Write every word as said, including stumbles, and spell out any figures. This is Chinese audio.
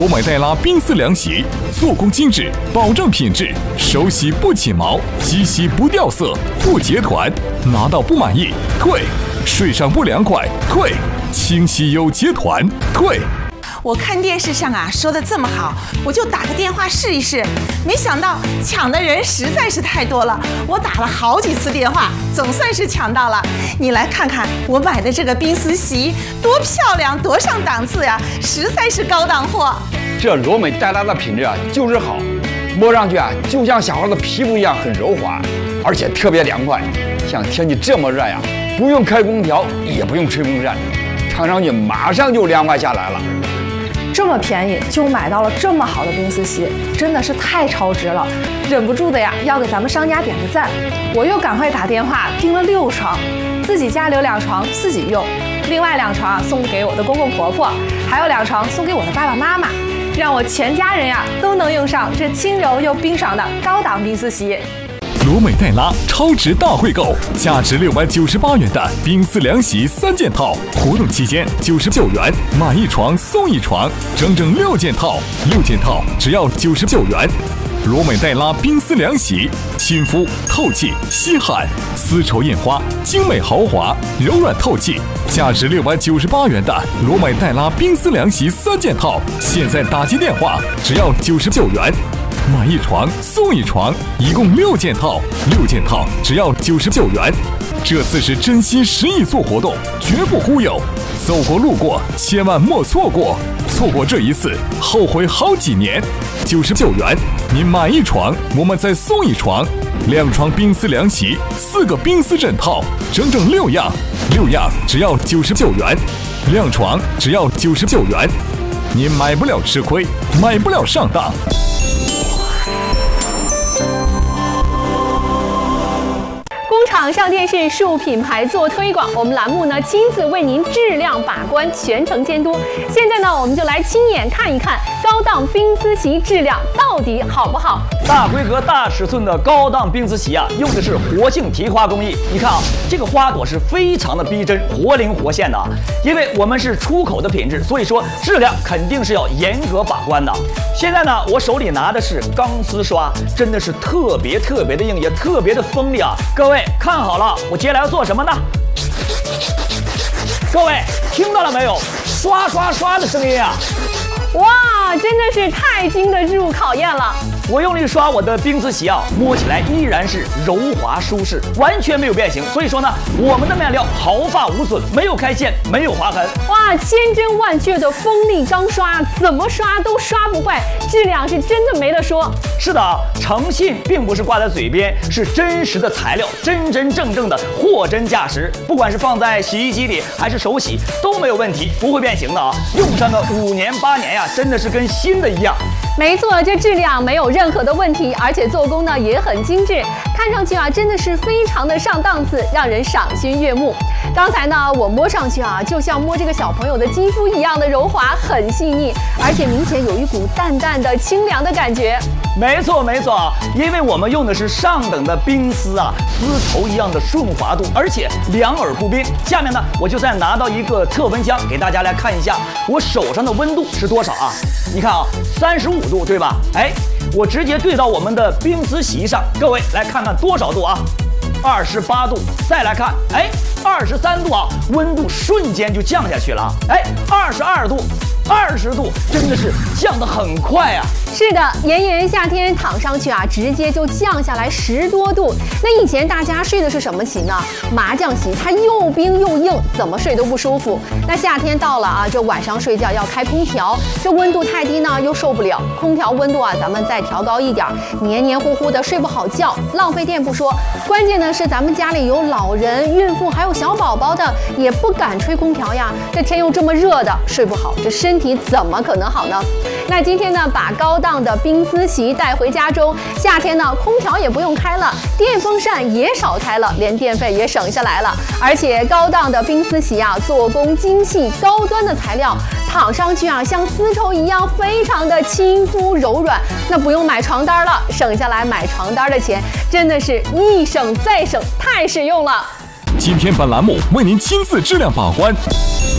罗美黛拉冰丝凉席，做工精致，保证品质，手洗不起毛，机洗不掉色，不结团。拿到不满意退，睡上不凉快退，清洗有结团退。 我看电视上啊说的这么好，我就打个电话试一试。没想到抢的人实在是太多了，我打了好几次电话，总算是抢到了。你来看看我买的这个冰丝席，多漂亮，多上档次呀，实在是高档货。 这罗美黛拉的品质啊就是好，摸上去啊就像小孩的皮肤一样很柔滑，而且特别凉快。像天气这么热呀，不用开空调，也不用吹风扇，躺上去马上就凉快下来了。 这么便宜就买到了这么好的冰丝席，真的是太超值了，忍不住的呀要给咱们商家点个赞。我又赶快打电话订了六床，自己家留两床自己用，另外两床送给我的公公婆婆，还有两床送给我的爸爸妈妈，让我全家人呀都能用上这轻柔又冰爽的高档冰丝席。 罗美黛拉超值大惠购，价值六百九十八元的冰丝凉席三件套，活动期间九十九元，买一床送一床，整整六件套，六件套只要九十九元。罗美黛拉冰丝凉席，亲肤透气吸汗，丝绸印花，精美豪华，柔软透气，价值六百九十八元的罗美黛拉冰丝凉席三件套，现在打进电话只要九十九元。买一床送一床，一共六件套，六件套只要九十九元。这次是真心实意做活动，绝不忽悠，走过路过千万莫错过，错过这一次后悔好几年。九十九元，您买一床，我们再送一床，两床冰丝凉席，四个冰丝枕套，整整六样，六样只要九十九元，两床只要九十九元，您买不了吃亏，买不了上当。 工厂上电视树品牌做推广，我们栏目呢亲自为您质量把关，全程监督。现在呢，我们就来亲眼看一看高档冰丝席质量到底好不好。 大规格、大尺寸的高档冰丝席啊，用的是活性提花工艺。你看啊，这个花朵是非常的逼真，活灵活现的啊。因为我们是出口的品质，所以说质量肯定是要严格把关的。现在呢，我手里拿的是钢丝刷，真的是特别特别的硬，也特别的锋利啊。各位看好了，我接下来要做什么呢？各位听到了没有？刷刷刷的声音啊！ 哇，真的是太经得住考验了。 我用力刷我的冰丝席啊，摸起来依然是柔滑舒适，完全没有变形。所以说呢，我们的面料毫发无损，没有开线，没有划痕。 哇，千真万确的锋利钢刷，怎么刷都刷不坏，质量是真的没得说。 是的啊，诚信并不是挂在嘴边，是真实的材料，真真正正的货真价实。不管是放在洗衣机里还是手洗都没有问题，不会变形的啊。用上个五年八年呀，真的是跟新的一样。 没错，这质量没有任何的问题，而且做工呢也很精致，看上去啊真的是非常的上档次，让人赏心悦目。刚才呢我摸上去啊，就像摸这个小朋友的肌肤一样的柔滑，很细腻，而且明显有一股淡淡的清凉的感觉。 没错没错，因为我们用的是上等的冰丝啊，丝绸一样的顺滑度，而且两耳不冰。下面呢，我就再拿到一个测温枪，给大家来看一下我手上的温度是多少啊？你看啊，三十五度对吧？哎，我直接对到我们的冰丝席上，各位来看看多少度啊？二十八度。再来看，哎，二十三度啊，温度瞬间就降下去了。哎，二十二度。二十度，真的是降得很快啊！ 是的，炎炎夏天躺上去啊，直接就降下来十多度。那以前大家睡的是什么席呢？麻将席，它又冰又硬，怎么睡都不舒服。那夏天到了啊，这晚上睡觉要开空调，这温度太低呢又受不了。空调温度啊，咱们再调高一点，黏黏糊糊的睡不好觉，浪费电不说，关键呢是咱们家里有老人、孕妇还有小宝宝的，也不敢吹空调呀。这天又这么热的，睡不好，这身体怎么可能好呢？那今天呢，把高档的冰丝席带回家中，夏天呢，空调也不用开了，电风扇也少开了，连电费也省下来了。而且高档的冰丝席啊，做工精细，高端的材料，躺上去啊，像丝绸一样，非常的亲肤柔软。那不用买床单了，省下来买床单的钱，真的是一省再省，太实用了。 今天本栏目为您亲自质量把关。